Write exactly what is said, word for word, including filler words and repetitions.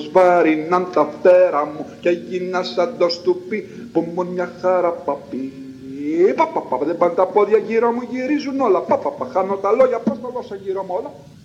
πως βάριναν τα φτερά μου και έγινα σαν το στουπί που μου μια χαρά παπί. Παπαπα, δεν πάνε τα πόδια γύρω μου, γυρίζουν όλα. Παπαπα, χάνω τα λόγια, πώς τα δώσα γύρω μου όλα.